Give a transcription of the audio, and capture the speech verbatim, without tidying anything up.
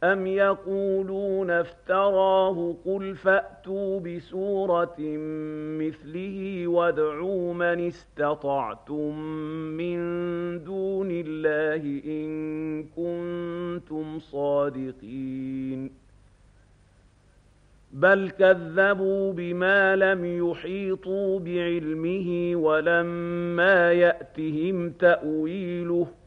أَمْ يَقُولُونَ افْتَرَاهُ قُلْ فَأْتُوا بِسُورَةٍ مِّثْلِهِ وَادْعُوا مَنِ اسْتَطَعْتُم مِّن دُونِ اللَّهِ إِن كُنتُمْ صَادِقِينَ بَلْ كَذَّبُوا بِمَا لَمْ يُحِيطُوا بِعِلْمِهِ وَلَمَّا يَأْتِهِمْ تَأْوِيلُهُ